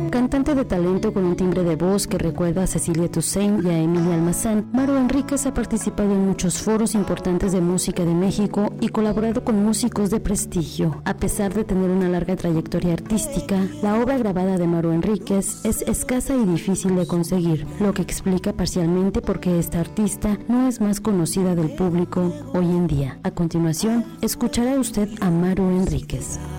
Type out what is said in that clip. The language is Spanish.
Cantante de talento con un timbre de voz que recuerda a Cecilia Toussaint y a Emilia Almazán, Maru Enríquez ha participado en muchos foros importantes de música de México y colaborado con músicos de prestigio. A pesar de tener una larga trayectoria artística, la obra grabada de Maru Enríquez es escasa y difícil de conseguir, lo que explica parcialmente por qué esta artista no es más conocida del público hoy en día. A continuación, escuchará usted a Maru Enríquez.